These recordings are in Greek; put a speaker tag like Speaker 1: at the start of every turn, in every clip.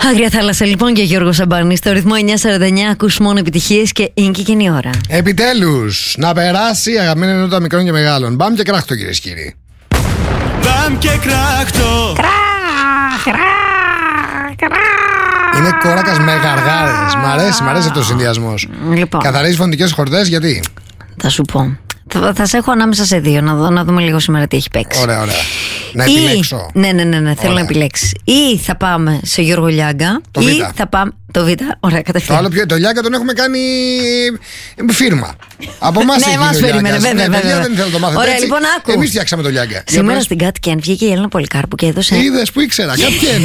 Speaker 1: Άγρια θάλασσα λοιπόν και Γιώργο Σαμπάνη. Στο ρυθμό 949 ακούς μόνο επιτυχίες και είναι και η ώρα.
Speaker 2: Επιτέλους, να περάσει αγαπημένα ενότητα μικρών και μεγάλων. Μπαμ και κράχτο, κυρίες και κύριοι.
Speaker 3: Μπαμ και κράχτο.
Speaker 2: Είναι κόρακας με γαργάρες. Μ' αρέσει αυτός ο συνδυασμός.
Speaker 1: Λοιπόν.
Speaker 2: Καθαρίζεις φωνητικές χορδές, γιατί?
Speaker 1: Θα σου πω. Θα σε έχω ανάμεσα σε δύο, να δούμε λίγο σήμερα τι έχει παίξει.
Speaker 2: Ωραία. Να επιλέξω.
Speaker 1: Ναι, θέλω να επιλέξεις. Ή θα πάμε σε Γιώργο Λιάγκα,
Speaker 2: Το
Speaker 1: ή
Speaker 2: Β.
Speaker 1: θα πάμε. Το Β, ωραία, κατευθείαν.
Speaker 2: Το άλλο ποιο, το Λιάγκα τον έχουμε κάνει φίρμα. Από εμάς
Speaker 1: Ναι,
Speaker 2: έχει
Speaker 1: μας
Speaker 2: γίνει ο
Speaker 1: περίμενε,
Speaker 2: Λιάγκας.
Speaker 1: βέβαια.
Speaker 2: Παιδιά, δεν θέλω να το μάθετε.
Speaker 1: Ωραία,
Speaker 2: έτσι.
Speaker 1: λοιπόν, άκου.
Speaker 2: Εμείς φτιάξαμε το Λιάγκα.
Speaker 1: Σήμερα στην Cat Ken βγήκε η Έλληνα Πολυκάρπου και έδωσε.
Speaker 2: Είδες που ήξερα, κάποιον.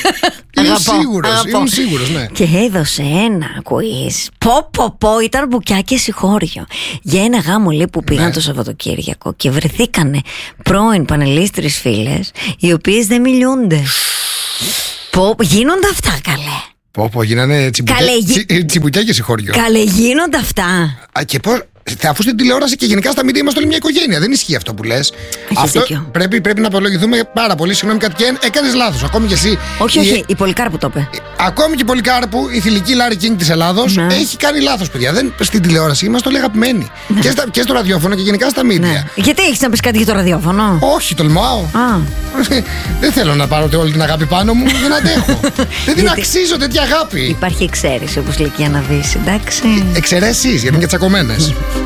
Speaker 2: Ήμουν σίγουρος, ναι.
Speaker 1: Και έδωσε ένα quiz. Πω, ήταν μπουκιά και συγχώριο. Για ένα γάμο λέει που πήγαν το Σαββατοκύριακο και βρεθήκανε πρώην πανελίστρες φίλες, οι οποίες δεν μιλούνται. Γίνονται αυτά, καλέ.
Speaker 2: Πω, γίνανε τσιμπουκιά και συγχώριο.
Speaker 1: Καλέ, γίνονται αυτά.
Speaker 2: Και πώς. Αφού στην τηλεόραση και γενικά στα μίντια είμαστε όλη μια οικογένεια. Δεν ισχύει αυτό που λες. Αυτό πρέπει να απολογηθούμε πάρα πολύ. Συγγνώμη, Κατκέν, έκανες λάθος. Ακόμη και εσύ.
Speaker 1: Όχι, η Πολυκάρπου το είπε.
Speaker 2: Ακόμη και η Πολυκάρπου, η θηλυκή Λάρη Κίνγκ της Ελλάδος, έχει κάνει λάθος, παιδιά. Στην τηλεόραση είμαστε όλοι αγαπημένοι. Και στο ραδιόφωνο και γενικά στα μίντια.
Speaker 1: Γιατί έχεις να πεις κάτι για το ραδιόφωνο?
Speaker 2: Όχι, τολμάω. Δεν θέλω να πάρω όλη την αγάπη πάνω μου. Δεν αντέχω. Δεν την αξίζω τέτοια αγάπη.
Speaker 1: Υπάρχει εξαίρεση, όπως λέει και η Αναβίση, εντάξει.
Speaker 2: Εξαιρέσεις, γιατί είναι και τσακωμένες.